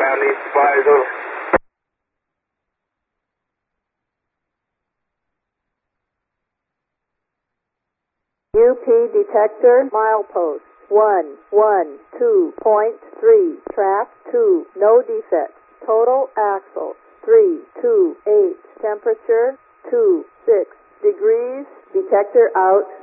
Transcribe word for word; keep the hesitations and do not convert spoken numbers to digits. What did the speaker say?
Family supplies over. U P detector milepost one one two point three. Track two. No defects. Total axle three two eight. Temperature two six degrees. Detector out.